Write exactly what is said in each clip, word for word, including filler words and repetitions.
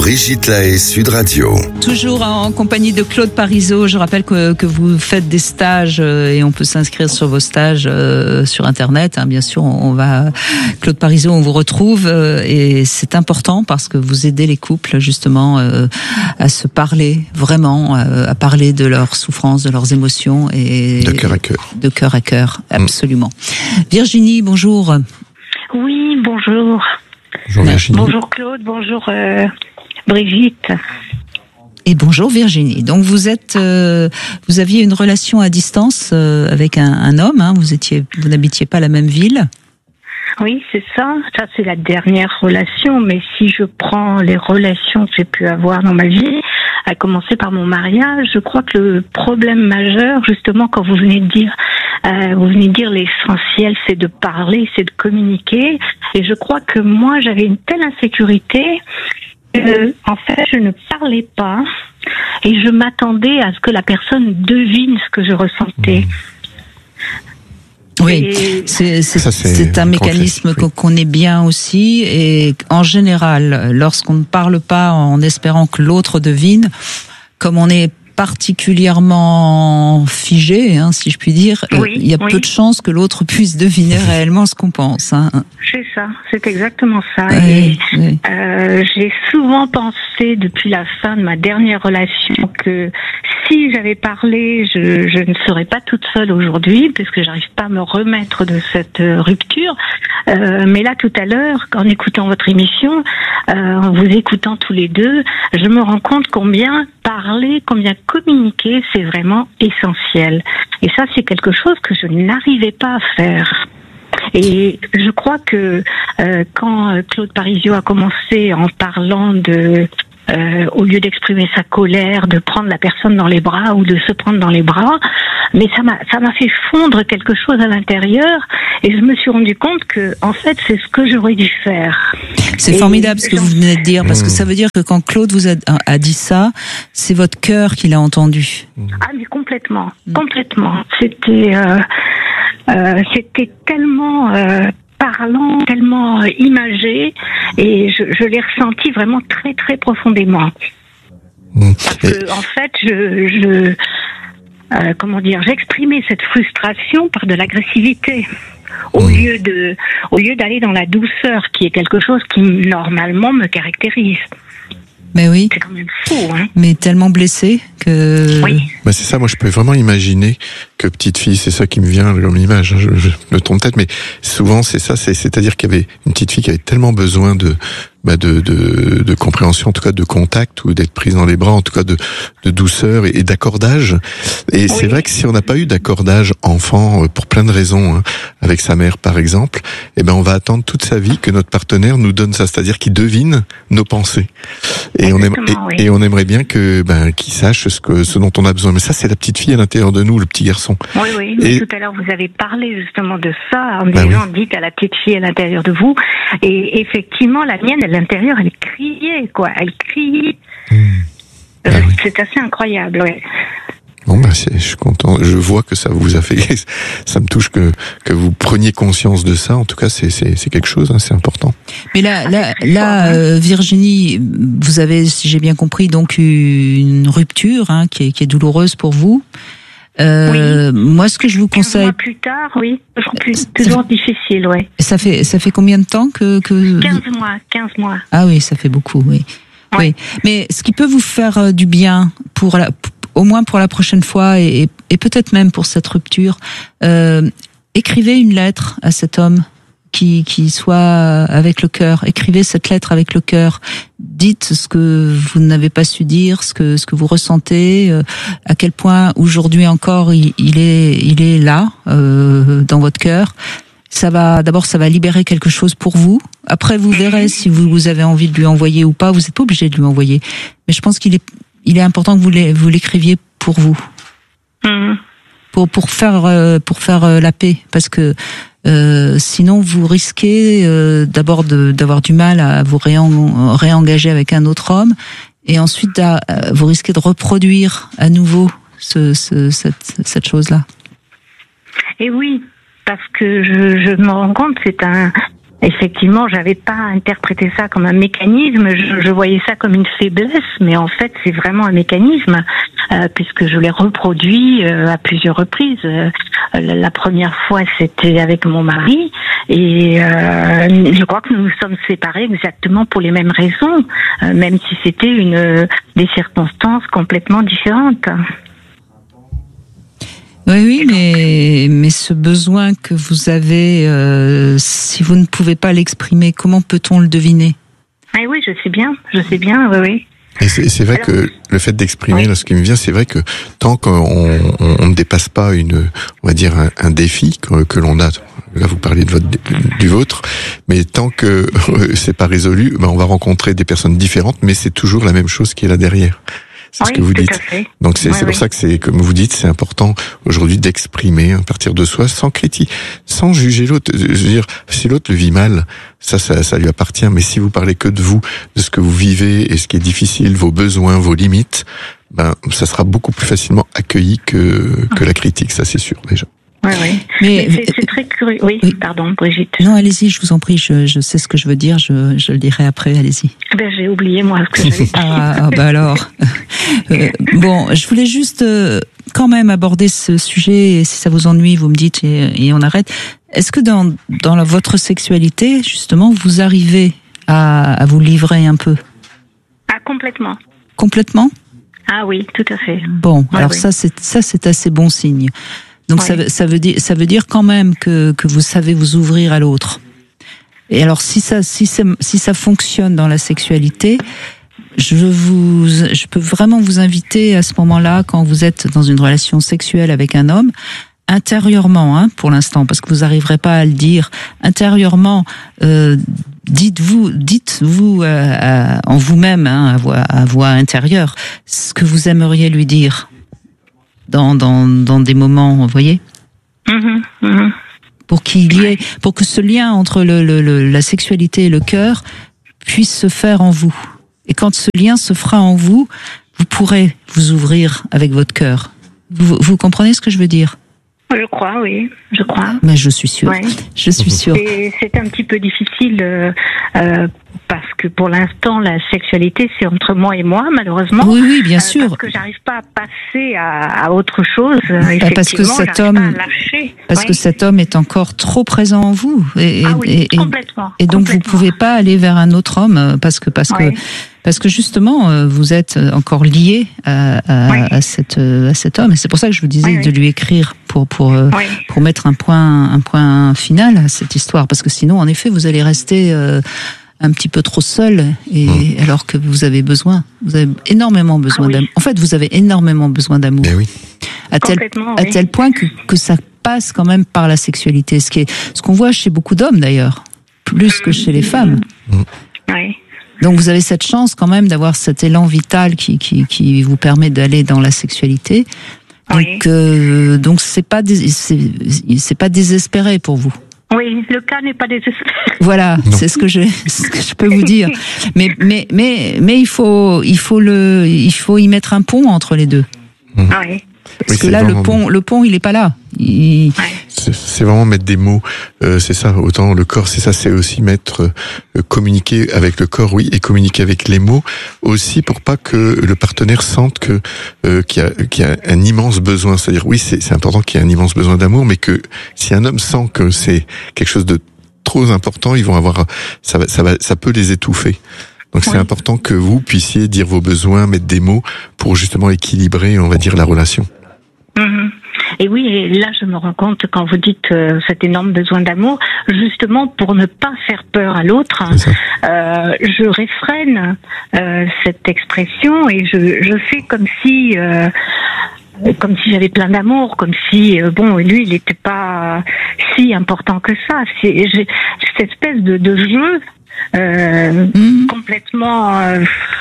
Brigitte Lahaie, Sud Radio. Toujours en compagnie de Claude Parizeau. Je rappelle que, que vous faites des stages et on peut s'inscrire sur vos stages euh, sur Internet. Hein, bien sûr, on va Claude Parizeau, on vous retrouve euh, et c'est important parce que vous aidez les couples justement euh, à se parler vraiment, euh, à parler de leurs souffrances, de leurs émotions et de cœur à cœur. De cœur à cœur, absolument. Mmh. Virginie, bonjour. Oui, bonjour. Bonjour Virginie. Bonjour Claude, bonjour euh, Brigitte. Et bonjour Virginie. Donc vous êtes, euh, vous aviez une relation à distance euh, avec un, un homme. Hein, vous étiez, vous n'habitiez pas la même ville. Oui, c'est ça. Ça c'est la dernière relation. Mais si je prends les relations que j'ai pu avoir dans ma vie, à commencer par mon mariage, je crois que le problème majeur, justement, quand vous venez de dire, euh, vous venez de dire l'essentiel, c'est de parler, c'est de communiquer. Et je crois que moi, j'avais une telle insécurité que, en fait, je ne parlais pas et je m'attendais à ce que la personne devine ce que je ressentais. Mmh. Oui, c'est, c'est, Ça, c'est, c'est un mécanisme qu'on connaît bien aussi et en général, lorsqu'on ne parle pas en espérant que l'autre devine, comme on est particulièrement figé, hein, si je puis dire, oui, il y a oui. peu de chances que l'autre puisse deviner réellement ce qu'on pense. Hein. C'est ça, c'est exactement ça. Oui, et, oui. Euh, j'ai souvent pensé depuis la fin de ma dernière relation que si j'avais parlé, je, je ne serais pas toute seule aujourd'hui, puisque j'arrive pas à me remettre de cette euh, rupture. Euh, mais là, tout à l'heure, en écoutant votre émission, euh, en vous écoutant tous les deux, je me rends compte combien parler, combien communiquer, c'est vraiment essentiel. Et ça, c'est quelque chose que je n'arrivais pas à faire. Et je crois que euh, quand Claude Parizeau a commencé en parlant de, euh, au lieu d'exprimer sa colère, de prendre la personne dans les bras ou de se prendre dans les bras, mais ça m'a ça m'a fait fondre quelque chose à l'intérieur et je me suis rendu compte que en fait c'est ce que j'aurais dû faire. C'est et formidable ce que vous venez de dire parce que ça veut dire que quand Claude vous a, a dit ça, c'est votre cœur qui l'a entendu. Ah mais complètement, complètement. C'était euh, euh, c'était tellement euh, parlant, tellement euh, imagé et je, je l'ai ressenti vraiment très très profondément. Mmh. Parce que en fait je je Euh, comment dire, j'exprimais cette frustration par de l'agressivité au mmh. lieu de, au lieu d'aller dans la douceur qui est quelque chose qui normalement me caractérise. Mais oui. C'est quand même fou, hein. Mais tellement blessé que. Oui. Bah c'est ça, moi je peux vraiment imaginer que petite fille, c'est ça qui me vient comme image. Je, je me trompe peut-être, mais souvent c'est ça, c'est, c'est-à-dire qu'il y avait une petite fille qui avait tellement besoin de, bah de, de, de compréhension, en tout cas de contact ou d'être prise dans les bras, en tout cas de, de douceur et, et d'accordage. Et oui. C'est vrai que si on n'a pas eu d'accordage enfant pour plein de raisons, hein, avec sa mère par exemple, eh ben on va attendre toute sa vie que notre partenaire nous donne ça, c'est-à-dire qu'il devine nos pensées. Et on, aime, et, oui. et on aimerait bien que ben qu'il sache ce que ce dont on a besoin. Mais ça, c'est la petite fille à l'intérieur de nous, le petit garçon. Oui, oui. Mais et... tout à l'heure, vous avez parlé justement de ça en ben disant, oui. dites à la petite fille à l'intérieur de vous. Et effectivement, la mienne à l'intérieur, elle criait, quoi. Elle criait. Mmh. Ben euh, oui. C'est assez incroyable, ouais. Bon ben c'est, je suis content. Je vois que ça vous a fait, ça me touche que que vous preniez conscience de ça. En tout cas, c'est c'est c'est quelque chose, hein, c'est important. Mais là là là, euh, Virginie, vous avez, si j'ai bien compris, donc une rupture hein, qui est qui est douloureuse pour vous. Euh, oui. Moi, ce que je vous conseille. quinze mois plus tard, oui, toujours, plus, toujours fait... difficile, ouais. Ça fait ça fait combien de temps que que. quinze mois, quinze mois. Ah oui, ça fait beaucoup, oui. Ouais. Oui. Mais ce qui peut vous faire euh, du bien pour la au moins pour la prochaine fois et, et peut-être même pour cette rupture, euh, écrivez une lettre à cet homme qui, qui soit avec le cœur. Écrivez cette lettre avec le cœur. Dites ce que vous n'avez pas su dire, ce que, ce que vous ressentez, euh, à quel point aujourd'hui encore il, il est, il est là, euh, dans votre cœur. Ça va, d'abord, ça va libérer quelque chose pour vous. Après, vous verrez si vous, vous avez envie de lui envoyer ou pas. Vous n'êtes pas obligé de lui envoyer. Mais je pense qu'il est, il est important que vous, les, vous l'écriviez pour vous. Mmh. Pour, pour faire, euh, pour faire euh, la paix. Parce que, euh, sinon, vous risquez, euh, d'abord de, d'avoir du mal à vous réen, réengager avec un autre homme. Et ensuite, à, à, vous risquez de reproduire à nouveau ce, ce, cette, cette chose-là. Et oui. Parce que je, je me rends compte, c'est un, Effectivement, j'avais pas interprété ça comme un mécanisme, je, je voyais ça comme une faiblesse, mais en fait, c'est vraiment un mécanisme, euh, puisque je l'ai reproduit euh, à plusieurs reprises. Euh, la, la première fois, c'était avec mon mari, et euh, je crois que nous nous sommes séparés exactement pour les mêmes raisons, euh, même si c'était une des circonstances complètement différentes. Oui, oui, mais, mais ce besoin que vous avez, euh, si vous ne pouvez pas l'exprimer, comment peut-on le deviner ? Ah oui, je sais bien, je sais bien, oui, oui. Et c'est, c'est vrai Alors, que le fait d'exprimer, oui. là, ce qui me vient, c'est vrai que tant qu'on on, on ne dépasse pas une, on va dire un, un défi que, que l'on a, là vous parlez de votre, du vôtre, mais tant que c'est pas résolu, ben on va rencontrer des personnes différentes, mais c'est toujours la même chose qui est là derrière. C'est oui, ce que vous tout dites. À fait. Donc c'est, oui, c'est pour oui. ça que c'est, comme vous dites, c'est important aujourd'hui d'exprimer à partir de soi, sans critique, sans juger l'autre. Je veux dire, si l'autre le vit mal, ça, ça, ça lui appartient. Mais si vous parlez que de vous, de ce que vous vivez et ce qui est difficile, vos besoins, vos limites, ben ça sera beaucoup plus facilement accueilli que que la critique. Ça, c'est sûr déjà. Oui, oui. Mais, Mais c'est, c'est très curieux. Oui, oui, pardon, Brigitte. Non, allez-y, je vous en prie, je, je sais ce que je veux dire, je, je le dirai après, allez-y. Ben, j'ai oublié, moi, ce que j'avais dit. Ah, ah, bah alors. Euh, bon, je voulais juste euh, quand même aborder ce sujet, et si ça vous ennuie, vous me dites et, et on arrête. Est-ce que dans, dans la, votre sexualité, justement, vous arrivez à, à vous livrer un peu ? Ah, complètement. Complètement ? Ah oui, tout à fait. Bon, oui, alors oui. ça, c'est, ça, c'est assez bon signe. Donc oui. ça, ça veut dire, ça veut dire quand même que, que vous savez vous ouvrir à l'autre. Et alors si ça, si ça, si ça fonctionne dans la sexualité, je vous, je peux vraiment vous inviter à ce moment-là, quand vous êtes dans une relation sexuelle avec un homme, intérieurement, hein, pour l'instant, parce que vous n'arriverez pas à le dire, intérieurement, euh, dites-vous, dites-vous euh, à, en vous-même, hein, à voix, à voix intérieure, ce que vous aimeriez lui dire. Dans, dans, dans des moments, vous voyez, mmh, mmh. pour qu'il y ait, pour que ce lien entre le, le, le, la sexualité et le cœur puisse se faire en vous. Et quand ce lien se fera en vous, vous pourrez vous ouvrir avec votre cœur. Vous, vous comprenez ce que je veux dire ? Je crois, oui, je crois. Mais je suis sûre. Ouais. Je suis sûre. C'est, c'est un petit peu difficile euh, euh, parce que pour l'instant, la sexualité, c'est entre moi et moi, malheureusement. Oui, oui, bien euh, sûr. Parce que j'arrive pas à passer à, à autre chose. Bah, parce que cet homme, pas à lâcher. parce ouais. que cet homme est encore trop présent en vous. Et, ah oui, et, complètement. Et donc complètement. vous pouvez pas aller vers un autre homme parce que parce ouais. que parce que justement vous êtes encore lié à, à, ouais. à cette à cet homme. Et c'est pour ça que je vous disais ouais, de lui écrire pour pour ouais. pour mettre un point un point final à cette histoire, parce que sinon en effet vous allez rester euh, un petit peu trop seul, et mmh. alors que vous avez besoin, vous avez énormément besoin ah oui. d'amour. En fait, vous avez énormément besoin d'amour. Mais oui. À tel à oui. tel point que que ça passe quand même par la sexualité, ce qui est ce qu'on voit chez beaucoup d'hommes d'ailleurs, plus que chez les femmes. Mmh. Oui. Donc vous avez cette chance quand même d'avoir cet élan vital qui qui qui vous permet d'aller dans la sexualité. Donc oui. euh, donc c'est pas dés- c'est c'est pas désespéré pour vous. Oui, le cas n'est pas désespéré. Voilà, non. c'est ce que je ce que je peux vous dire. Mais mais mais mais il faut il faut le il faut y mettre un pont entre les deux. Mmh. Ah oui. Parce oui, que là, vraiment... le pont, le pont, il est pas là. Il... C'est, c'est vraiment mettre des mots. Euh, c'est ça. Autant le corps, c'est ça. C'est aussi mettre, euh, communiquer avec le corps, oui, et communiquer avec les mots aussi, pour pas que le partenaire sente que euh, qu'il y a, qu'il y a un immense besoin. C'est-à-dire, oui, c'est, c'est important qu'il y ait un immense besoin d'amour, mais que si un homme sent que c'est quelque chose de trop important, ils vont avoir, ça va, ça va, ça peut les étouffer. Donc c'est oui. important que vous puissiez dire vos besoins, mettre des mots pour justement équilibrer, on va dire, la relation. Mmh. Et oui, et là je me rends compte quand vous dites euh, cet énorme besoin d'amour, justement pour ne pas faire peur à l'autre, euh, je réfrène euh, cette expression et je, je fais comme si, euh, comme si j'avais plein d'amour, comme si euh, bon lui il n'était pas si important que ça. C'est j'ai, cette espèce de, de jeu. Euh, mmh. complètement euh,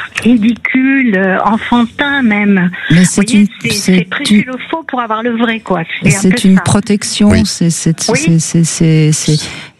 ridicule, euh, enfantin même. Mais c'est voyez, une, c'est, c'est, c'est prêcher une... le faux pour avoir le vrai, quoi. C'est, c'est un peu une ça. protection. Oui. C'est, c'est, oui. c'est, c'est, c'est, c'est,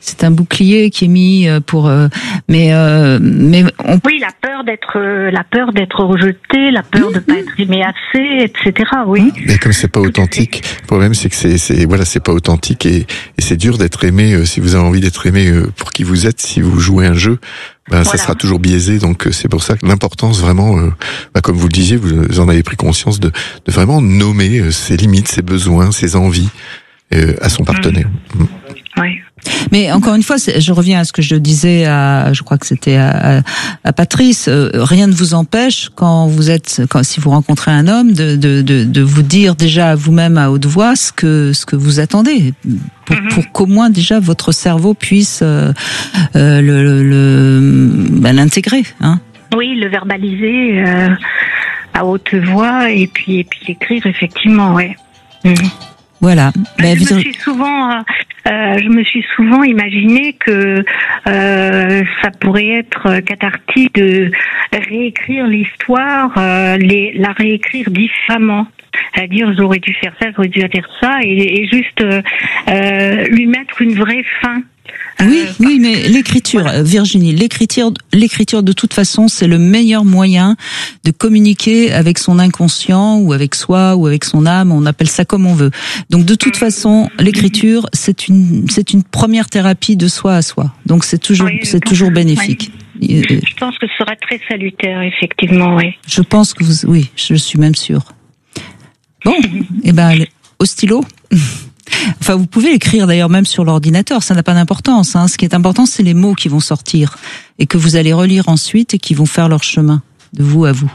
C'est un bouclier qui est mis pour, euh, mais euh, mais on... oui, la peur d'être, euh, la peur d'être rejeté, la peur mmh, de pas mmh. être aimé assez, et cetera. Oui. Mais comme c'est pas authentique, le problème c'est que c'est, c'est voilà, c'est pas authentique et, et c'est dur d'être aimé. Euh, si vous avez envie d'être aimé euh, pour qui vous êtes, si vous jouez un jeu, ben voilà. ça sera toujours biaisé. Donc c'est pour ça que l'importance vraiment, euh, ben, comme vous le disiez, vous en avez pris conscience de, de vraiment nommer euh, ses limites, ses besoins, ses envies euh, à son partenaire. Mmh. Mmh. Oui. Mais encore une fois, je reviens à ce que je disais à, je crois que c'était à, à Patrice. Euh, rien ne vous empêche quand vous êtes, quand si vous rencontrez un homme, de, de, de, de vous dire déjà à vous-même à haute voix ce que ce que vous attendez, pour, mm-hmm. pour qu'au moins déjà votre cerveau puisse euh, euh, le, le, le ben, l'intégrer. Hein. Oui, le verbaliser euh, à haute voix et puis et puis l'écrire effectivement, ouais. Mm-hmm. Voilà. Ben, je me suis souvent, euh, euh, je me suis souvent imaginé que euh, ça pourrait être cathartique de réécrire l'histoire, euh, les, la réécrire différemment. C'est-à-dire, j'aurais dû faire ça, j'aurais dû faire ça, et, et juste euh, euh, lui mettre une vraie fin. Oui, euh, oui, mais l'écriture, voilà. Virginie, l'écriture, l'écriture de toute façon, c'est le meilleur moyen de communiquer avec son inconscient ou avec soi ou avec son âme. On appelle ça comme on veut. Donc, de toute façon, l'écriture, c'est une, c'est une première thérapie de soi à soi. Donc, c'est toujours, oui, c'est toujours bénéfique. Oui. Je pense que ce sera très salutaire, effectivement, oui. Je pense que vous, oui, je suis même sûre. Bon, eh ben, au stylo. Enfin, vous pouvez écrire d'ailleurs même sur l'ordinateur, ça n'a pas d'importance. Hein. Ce qui est important, c'est les mots qui vont sortir et que vous allez relire ensuite et qui vont faire leur chemin de vous à vous.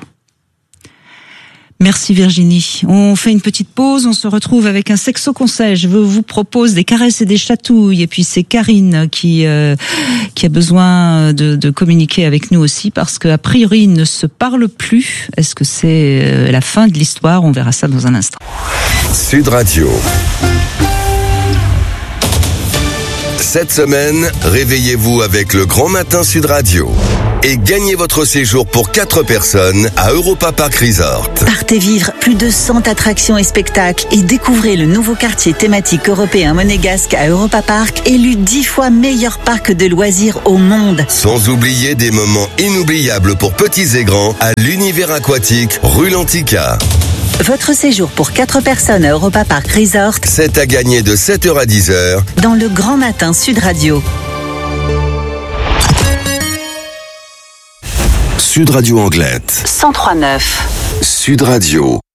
Merci Virginie. On fait une petite pause, on se retrouve avec un sexo conseil. Je vous propose des caresses et des chatouilles. Et puis c'est Karine qui euh, qui a besoin de, de communiquer avec nous aussi parce qu'a priori ils ne se parlent plus. Est-ce que c'est la fin de l'histoire? On verra ça dans un instant. Sud Radio. Cette semaine, réveillez-vous avec le Grand Matin Sud Radio et gagnez votre séjour pour quatre personnes à Europa Park Resort. Partez vivre plus de cent attractions et spectacles et découvrez le nouveau quartier thématique européen monégasque à Europa Park, élu dix fois meilleur parc de loisirs au monde. Sans oublier des moments inoubliables pour petits et grands à l'univers aquatique rue Lantica. Votre séjour pour quatre personnes à Europa Park Resort, c'est à gagner de sept heures à dix heures dans le Grand Matin Sud Radio. Sud Radio Anglette. cent trois neuf. Sud Radio.